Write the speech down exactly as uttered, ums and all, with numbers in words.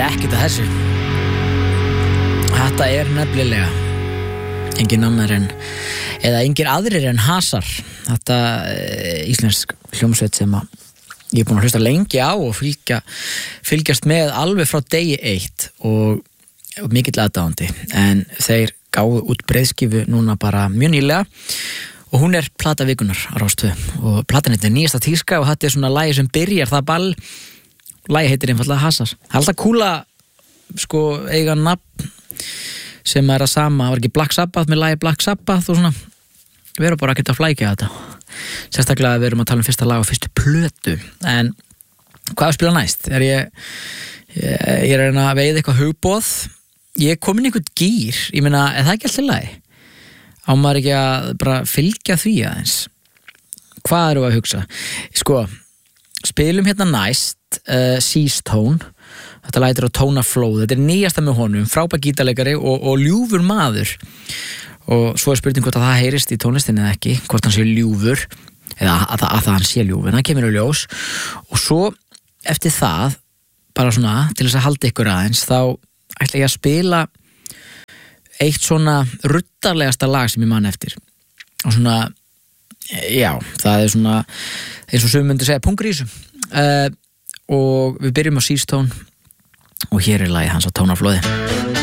ekkert að þessu. Þetta er nefnilega engin annar en eða engir aðrir en Hasar. Þetta e, íslensk hljómsveit sem að ég er búin að hlusta lengi á og fylgja, fylgjast með alveg frá degi eitt og, og mikill aðdáandi, en þeir gáfu út breiðskífu núna bara mjög nýlega og hún er plata vikunnar á Rás tvö og platan heitir Nýjasta tíska og þetta er svona lagi sem byrjar það ball. Lagi heitir einfaldlega Hasar. Það er alltaf kúla sko eiga nafn sem er að sama, var ekki Black Sabbath með lagi Black Sabbath og svona, við erum bara ekkert að flækja þetta, sérstaklega við erum að tala um fyrsta lag og fyrstu plötu. En hvað að spila næst? Er ég, ég, ég er að reyna að veiða eitthvað hugboð, ég er komin í einhvern gýr, ég meina, er það ekki alltaf lagi? Á maður ekki að bara fylgja því aðeins? Hvað eru að hugsa? Sko, spilum hérna næst uh, Seas Tone. Þetta lætur á Tone of Flow, þetta er nýjasta með honum, frábær gítarleikari og, og ljúfur maður. Og svo er spurning hvort að það heyrist í tónlistinni eða ekki, hvort hann sé ljúfur, eða að, að, að það hann sé ljúfur, en það kemur í ljós. Og svo eftir það, bara svona, til þess að halda ykkur aðeins, þá ætla ég að spila eitt svona ruddarlegasta lag sem ég man eftir. Og svona, já, það er svona, eins og sumir myndu segja, pungrísu. Uh, og við byrjum á Seas Tone og hér er lagið hans á Tone of Flow.